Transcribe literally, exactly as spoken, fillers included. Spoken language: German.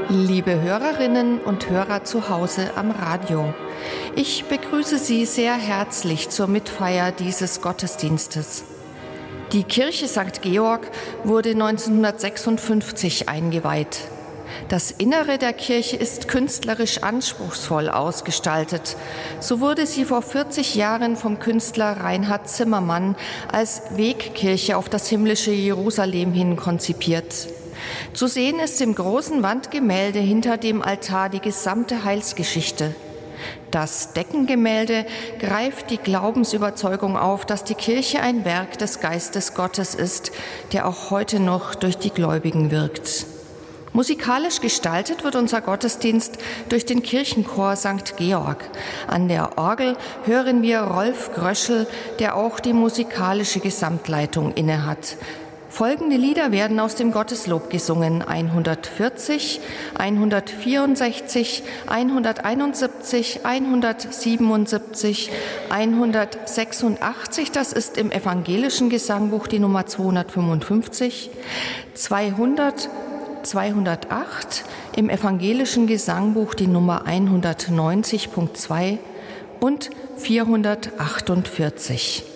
Liebe Hörerinnen und Hörer zu Hause am Radio, ich begrüße Sie sehr herzlich zur Mitfeier dieses Gottesdienstes. Die Kirche Sankt Georg wurde neunzehnhundertsechsundfünfzig eingeweiht. Das Innere der Kirche ist künstlerisch anspruchsvoll ausgestaltet. So wurde sie vor vierzig Jahren vom Künstler Reinhard Zimmermann als Wegkirche auf das himmlische Jerusalem hin konzipiert. Zu sehen ist im großen Wandgemälde hinter dem Altar die gesamte Heilsgeschichte. Das Deckengemälde greift die Glaubensüberzeugung auf, dass die Kirche ein Werk des Geistes Gottes ist, der auch heute noch durch die Gläubigen wirkt. Musikalisch gestaltet wird unser Gottesdienst durch den Kirchenchor Sankt Georg. An der Orgel hören wir Rolf Gröschel, der auch die musikalische Gesamtleitung innehat. Folgende Lieder werden aus dem Gotteslob gesungen: hundertvierzig, hundertvierundsechzig, hunderteinundsiebzig, hundertsiebenundsiebzig, hundertsechsundachtzig, das ist im evangelischen Gesangbuch die Nummer zweihundertfünfundfünfzig, zweihundert, zweihundertacht, im evangelischen Gesangbuch die Nummer hundertneunzig Punkt zwei und vierhundertachtundvierzig.